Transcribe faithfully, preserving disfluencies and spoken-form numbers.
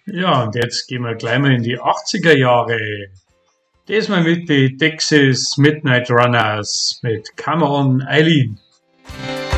Ja, und jetzt gehen wir gleich mal in die achtziger Jahre. Diesmal mit den Texas Midnight Runners mit Come On Eileen.